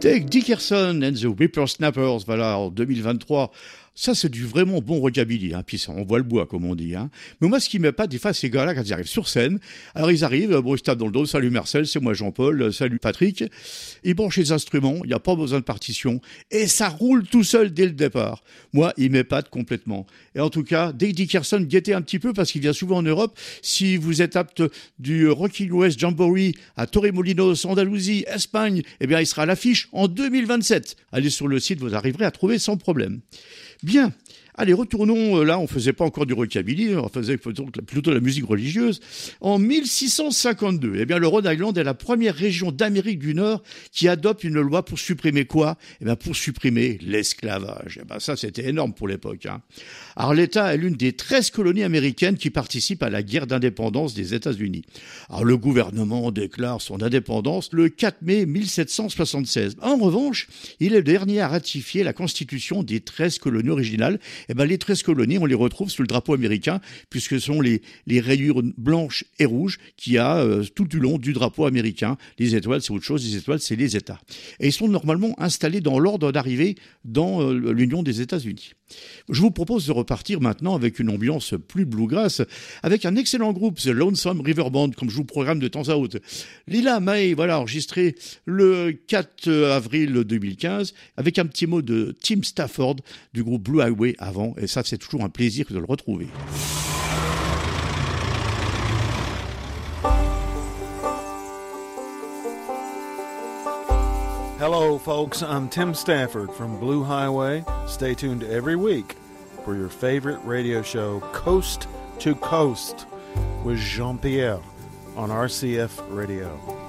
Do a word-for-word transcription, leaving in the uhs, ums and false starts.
Dave Dickerson and the Whippersnappers, voilà, en deux mille vingt-trois. Ça, c'est du vraiment bon rockabilly, hein. Puis ça, on voit le bois, comme on dit, hein. Mais moi, ce qui m'est pas, des fois, ces gars-là, quand ils arrivent sur scène, alors ils arrivent, bon, ils se tapent dans le dos, salut Marcel, c'est moi Jean-Paul, salut Patrick. Ils branchent les instruments, il n'y a pas besoin de partition, et ça roule tout seul dès le départ. Moi, il m'épate complètement. Et en tout cas, Dave Dickerson, guettez un petit peu, parce qu'il vient souvent en Europe. Si vous êtes apte du Rocking West Jamboree à Torremolinos, Andalousie, Espagne, eh bien, il sera à l'affiche en deux mille vingt-sept. Allez sur le site, vous arriverez à trouver sans problème. Bien. Allez, retournons, là, on faisait pas encore du rockabilly, on faisait plutôt de la musique religieuse. En mille six cent cinquante-deux, eh bien, le Rhode Island est la première région d'Amérique du Nord qui adopte une loi pour supprimer quoi? Eh bien, pour supprimer l'esclavage. Eh bien, ça, c'était énorme pour l'époque, hein. Alors, l'État est l'une des treize colonies américaines qui participent à la guerre d'indépendance des États-Unis. Alors, le gouvernement déclare son indépendance le quatre mai mille sept cent soixante-seize. En revanche, il est le dernier à ratifier la constitution des treize colonies originales. Eh ben, les treize colonies, on les retrouve sous le drapeau américain, puisque ce sont les, les rayures blanches et rouges qu'il y a euh, tout du long du drapeau américain. Les étoiles, c'est autre chose. Les étoiles, c'est les États. Et ils sont normalement installés dans l'ordre d'arrivée dans euh, l'Union des États-Unis. Je vous propose de repartir maintenant avec une ambiance plus bluegrass, avec un excellent groupe, The Lonesome River Band, comme je vous programme de temps à autre. Lila May, voilà, enregistré le quatre avril deux mille quinze, avec un petit mot de Tim Stafford du groupe Blue Highway avant, et ça c'est toujours un plaisir de le retrouver. Hello, folks. I'm Tim Stafford from Blue Highway. Stay tuned every week for your favorite radio show, Coast to Coast, with Jean-Pierre on R C F Radio.